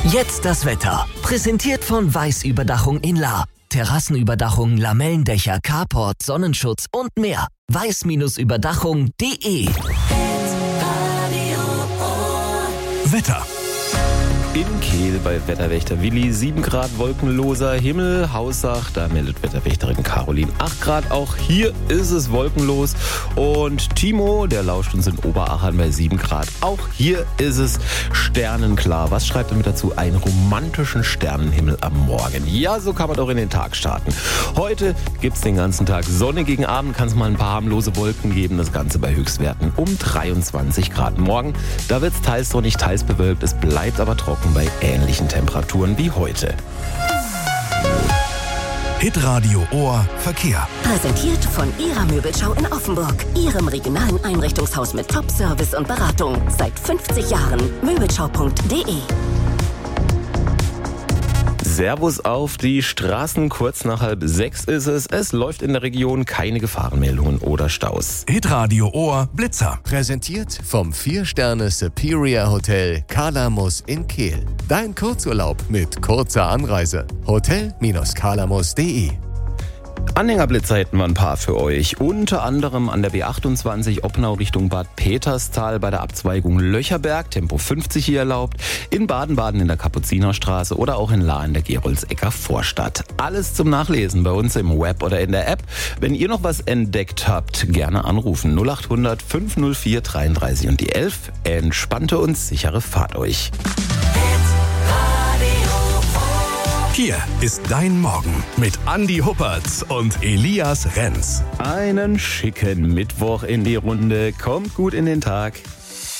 Jetzt das Wetter. Präsentiert von Weiß-Überdachung in La. Terrassenüberdachung, Lamellendächer, Carport, Sonnenschutz und mehr. weiß-überdachung.de. Wetter. In Kehl bei Wetterwächter Willi 7 Grad wolkenloser Himmel, Haussach, da meldet Wetterwächterin Caroline 8 Grad. Auch hier ist es wolkenlos. Und Timo, der lauscht uns in Oberachern bei 7 Grad. Auch hier ist es sternenklar. Was schreibt er mit dazu? Einen romantischen Sternenhimmel am Morgen. Ja, so kann man doch in den Tag starten. Heute gibt es den ganzen Tag Sonne. Gegen Abend kann es mal ein paar harmlose Wolken geben. Das Ganze bei Höchstwerten um 23 Grad. Morgen, da wird es teils sonnig, teils bewölkt. Es bleibt aber trocken bei ähnlichen Temperaturen wie heute. Hitradio Ohr Verkehr. Präsentiert von Ihrer Möbelschau in Offenburg. Ihrem regionalen Einrichtungshaus mit Top-Service und Beratung. Seit 50 Jahren. Möbelschau.de. Servus auf die Straßen, kurz nach 5:30 ist es. Es läuft in der Region, keine Gefahrenmeldungen oder Staus. Hitradio Ohr Blitzer. Präsentiert vom 4-Sterne Superior Hotel Kalamus in Kehl. Dein Kurzurlaub mit kurzer Anreise. Hotel-kalamus.de. Anhängerblitzer hätten wir ein paar für euch. Unter anderem an der B28 Oppenau Richtung Bad Peterstal bei der Abzweigung Löcherberg, Tempo 50 hier erlaubt. In Baden-Baden in der Kapuzinerstraße oder auch in Lahr in der Geroldsecker Vorstadt. Alles zum Nachlesen bei uns im Web oder in der App. Wenn ihr noch was entdeckt habt, gerne anrufen. 0800 504 33 und die 11. Entspannte und sichere Fahrt euch. Hier ist dein Morgen mit Andi Huppertz und Elias Renz. Einen schicken Mittwoch in die Runde. Kommt gut in den Tag.